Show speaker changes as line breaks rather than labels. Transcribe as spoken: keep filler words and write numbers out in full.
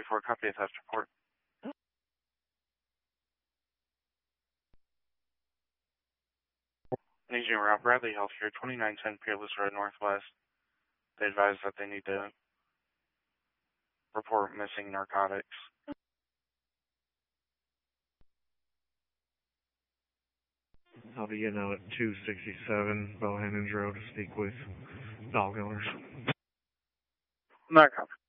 forty-four, copy a theft report. Agent Route Bradley Healthcare, twenty-nine ten Peerless Road Northwest. They advise that they need to report missing narcotics.
I'll be getting out at two sixty-seven Bohannon's Road to speak with dog owners.
Not copy.